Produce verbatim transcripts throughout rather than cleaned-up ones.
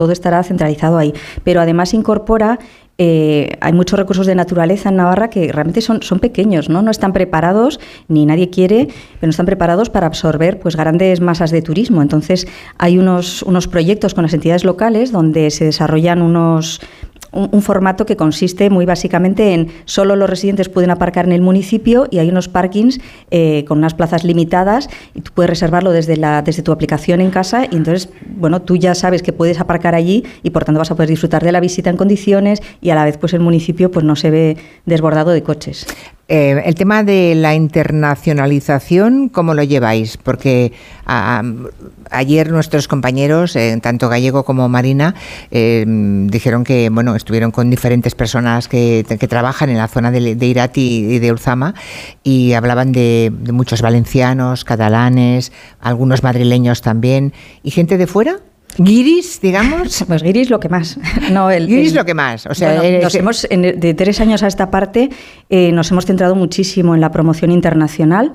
todo estará centralizado ahí. Pero además incorpora... Eh, hay muchos recursos de naturaleza en Navarra que realmente son, son pequeños, ¿no? No están preparados, ni nadie quiere, pero no están preparados para absorber pues grandes masas de turismo. Entonces hay unos, unos proyectos con las entidades locales donde se desarrollan unos... Un, un formato que consiste muy básicamente en solo los residentes pueden aparcar en el municipio y hay unos parkings eh, con unas plazas limitadas y tú puedes reservarlo desde, la, desde tu aplicación en casa y entonces, bueno, tú ya sabes que puedes aparcar allí y por tanto vas a poder disfrutar de la visita en condiciones y a la vez pues el municipio pues no se ve desbordado de coches. Eh, el tema de la internacionalización, ¿cómo lo lleváis? Porque a, ayer nuestros compañeros, eh, tanto Gallego como Marina, eh, dijeron que bueno estuvieron con diferentes personas que, que trabajan en la zona de, de Irati y de Ulzama y hablaban de, de muchos valencianos, catalanes, algunos madrileños también, y gente de fuera. ¿Guiris, digamos? Pues guiris lo que más. No, el, guiris el, lo que más. O sea, bueno, nos hemos, en, de tres años a esta parte eh, nos hemos centrado muchísimo en la promoción internacional,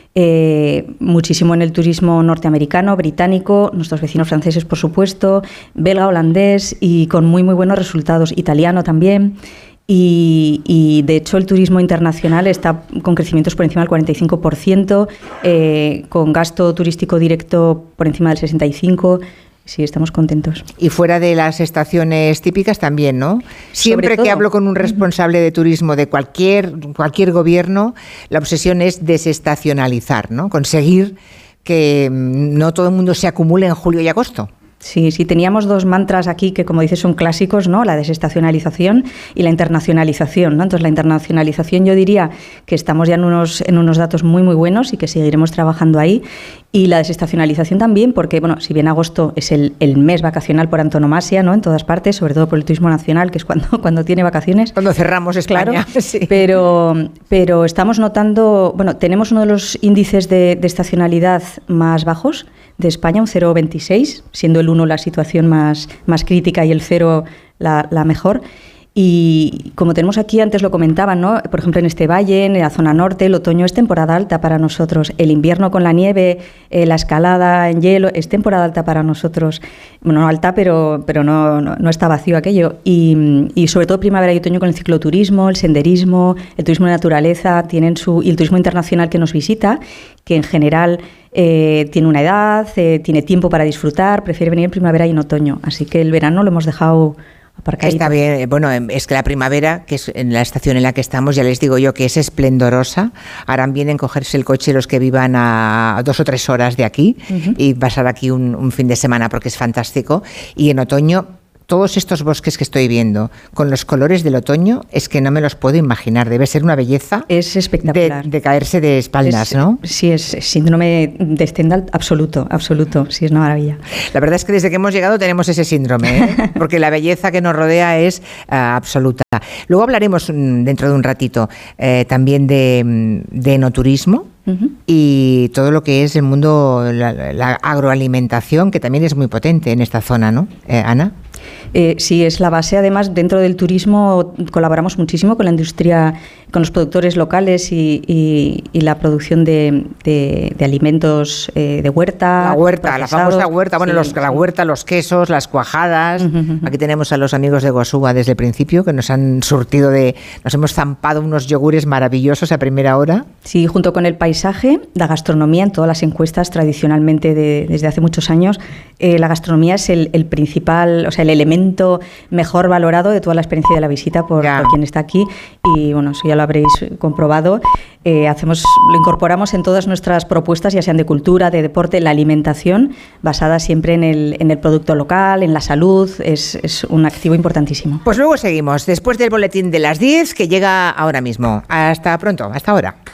eh, muchísimo en el turismo norteamericano, británico, nuestros vecinos franceses, por supuesto, belga, holandés y con muy, muy buenos resultados, italiano también. Y, y de hecho el turismo internacional está con crecimientos por encima del cuarenta y cinco por ciento, eh, con gasto turístico directo por encima del sesenta y cinco por ciento. Sí, estamos contentos. Y fuera de las estaciones típicas también, ¿no? Siempre que hablo con un responsable de turismo de cualquier, cualquier gobierno, la obsesión es desestacionalizar, ¿no? Conseguir que no todo el mundo se acumule en julio y agosto. Sí, sí, teníamos dos mantras aquí que, como dices, son clásicos, ¿no? La desestacionalización y la internacionalización, ¿no? Entonces, la internacionalización yo diría que estamos ya en unos, en unos datos muy, muy buenos y que seguiremos trabajando ahí. Y la desestacionalización también, porque, bueno, si bien agosto es el, el mes vacacional por antonomasia, ¿no? En todas partes, sobre todo por el turismo nacional, que es cuando, cuando tiene vacaciones. Cuando cerramos España. Claro, sí. pero, pero estamos notando, bueno, tenemos uno de los índices de, de estacionalidad más bajos de España, un cero coma veintiséis, siendo el uno la situación más, más crítica y el cero la, la mejor. Y como tenemos aquí, antes lo comentaban, ¿no? Por ejemplo, en este valle, en la zona norte, el otoño es temporada alta para nosotros. El invierno con la nieve, eh, la escalada en hielo, es temporada alta para nosotros. Bueno, no alta, pero, pero no, no, no está vacío aquello. Y, y sobre todo primavera y otoño con el cicloturismo, el senderismo, el turismo de naturaleza, tienen su, y el turismo internacional que nos visita, que en general eh, tiene una edad, eh, tiene tiempo para disfrutar, prefiere venir en primavera y en otoño. Así que el verano lo hemos dejado aparcadito. Está bien, bueno, es que la primavera, que es en la estación en la que estamos, ya les digo yo que es esplendorosa. Harán bien en cogerse el coche los que vivan a dos o tres horas de aquí uh-huh. y pasar aquí un, un fin de semana porque es fantástico. Y en otoño, todos estos bosques que estoy viendo con los colores del otoño, es que no me los puedo imaginar. Debe ser una belleza. Es espectacular. De, de caerse de espaldas, es, ¿no? Sí, es síndrome de Stendhal absoluto, absoluto. Sí, es una maravilla. La verdad es que desde que hemos llegado tenemos ese síndrome, ¿eh? Porque la belleza que nos rodea es uh, absoluta. Luego hablaremos dentro de un ratito eh, también de, de enoturismo. Uh-huh. Y todo lo que es el mundo, la, la agroalimentación, que también es muy potente en esta zona, ¿no, eh, Ana? Eh, sí, es la base. Además, dentro del turismo colaboramos muchísimo con la industria, con los productores locales y, y, y la producción de, de, de alimentos eh, de huerta. La huerta, la famosa huerta. Bueno, sí, los, la huerta, los quesos, las cuajadas. Uh-huh. Aquí tenemos a los amigos de Gosúa desde el principio, que nos han surtido de... Nos hemos zampado unos yogures maravillosos a primera hora. Sí, junto con el paisaje, la gastronomía, en todas las encuestas tradicionalmente de, desde hace muchos años, eh, la gastronomía es el, el principal, o sea, el elemento mejor valorado de toda la experiencia de la visita por, por quien está aquí. Y bueno, eso ya lo habréis comprobado. Eh, hacemos, lo incorporamos en todas nuestras propuestas, ya sean de cultura, de deporte, la alimentación, basada siempre en el, en el producto local, en la salud, es, es un activo importantísimo. Pues luego seguimos, después del boletín de las diez, que llega ahora mismo. Hasta pronto, hasta ahora.